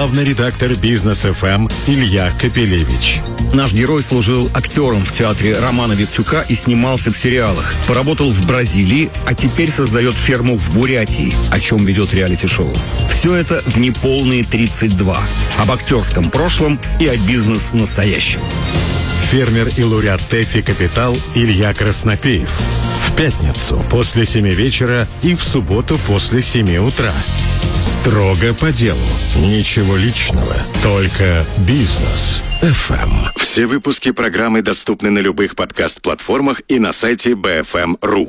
главный редактор «Бизнес ФМ» Илья Капелевич. Наш герой служил актером в театре Романа Виктюка и снимался в сериалах. Поработал в Бразилии, а теперь создает ферму в Бурятии, о чем ведет реалити-шоу. Все это в неполные 32. Об актерском прошлом и о бизнес-настоящем. Фермер и лауреат ТЭФИ «Капитал» Илья Краснопеев. В пятницу после 7 вечера и в субботу после 7 утра. Строго по делу. Ничего личного. Только бизнес. ФМ. Все выпуски программы доступны на любых подкаст-платформах и на сайте BFM.ru.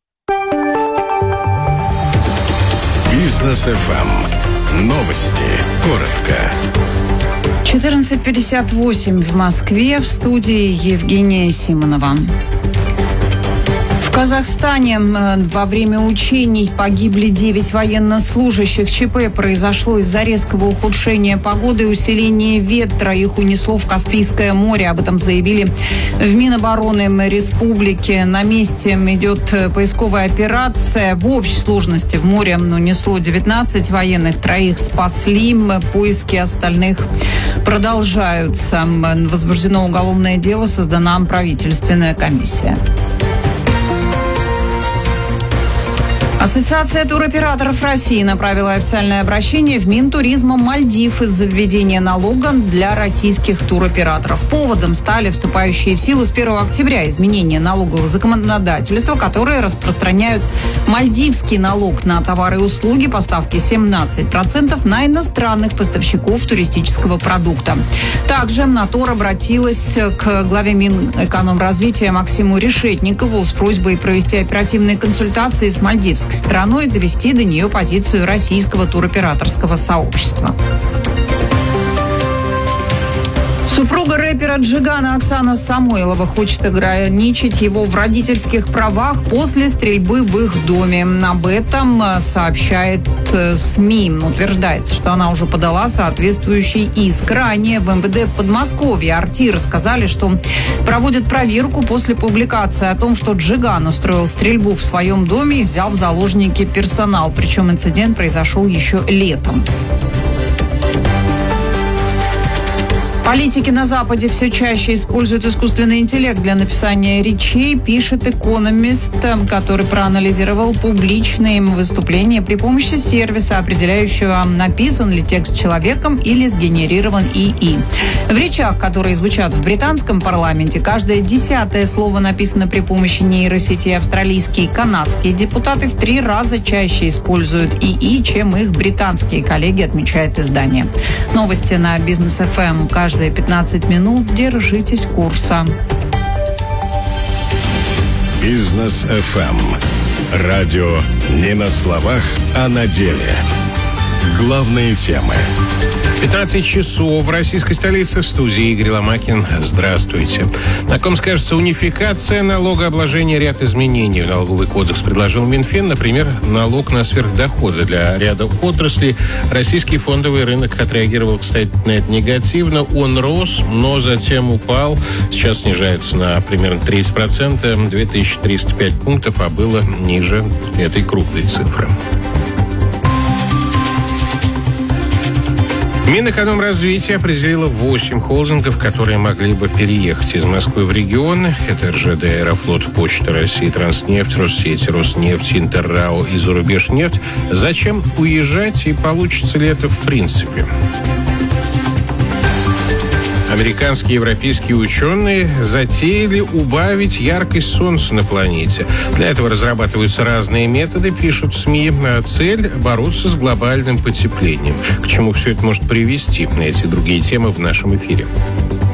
Бизнес ФМ. Новости. Коротко. 14:58 в Москве. В студии Евгения Симонова. В Казахстане во время учений погибли 9 военнослужащих. ЧП произошло из-за резкого ухудшения погоды и усиления ветра. Их унесло в Каспийское море. Об этом заявили в Минобороны республики. На месте идет поисковая операция. В общей сложности в море унесло 19 военных. 3 спасли. Поиски остальных продолжаются. Возбуждено уголовное дело. Создана правительственная комиссия. Ассоциация туроператоров России направила официальное обращение в Минтуризма Мальдив из-за введения налога для российских туроператоров. Поводом стали вступающие в силу с 1 октября изменения налогового законодательства, которые распространяют мальдивский налог на товары и услуги по ставке 17% на иностранных поставщиков туристического продукта. Также НАТОР обратилась к главе Минэкономразвития Максиму Решетникову с просьбой провести оперативные консультации с мальдивской страной и довести до нее позицию российского туроператорского сообщества. Супруга рэпера Джигана Оксана Самойлова хочет ограничить его в родительских правах после стрельбы в их доме. Об этом сообщает СМИ. Утверждается, что она уже подала соответствующий иск. Ранее в МВД Подмосковья «Арти» рассказали, что проводят проверку после публикации о том, что Джиган устроил стрельбу в своем доме и взял в заложники персонал. Причем инцидент произошел еще летом. Политики на Западе все чаще используют искусственный интеллект для написания речей, пишет «Экономист», который проанализировал публичные выступления при помощи сервиса, определяющего, написан ли текст человеком или сгенерирован ИИ. В речах, которые звучат в британском парламенте, каждое 10-е слово написано при помощи нейросети. Австралийские и канадские депутаты в 3 раза чаще используют ИИ, чем их британские коллеги, отмечает издание. Новости на Бизнес ФМ. Каждые 15 минут держитесь курса. Бизнес ФМ. Радио не на словах, а на деле. Главные темы. 15 часов в российской столице. В студии Игорь Ломакин. Здравствуйте. На ком скажется унификация налогообложения, ряд изменений в налоговый кодекс предложил Минфин. Например, налог на сверхдоходы для ряда отраслей. Российский фондовый рынок отреагировал, кстати, на это негативно. Он рос, но затем упал. Сейчас снижается на примерно 30%, 2305 пунктов, а было ниже этой круглой цифры. Минэкономразвития определило 8 холдингов, которые могли бы переехать из Москвы в регионы. Это РЖД, Аэрофлот, Почта России, Транснефть, Россеть, Роснефть, Интеррао и Зарубежнефть. Зачем уезжать и получится ли это в принципе? Американские и европейские ученые затеяли убавить яркость Солнца на планете. Для этого разрабатываются разные методы, пишут СМИ. Цель – бороться с глобальным потеплением. К чему все это может привести? На эти и другие темы в нашем эфире.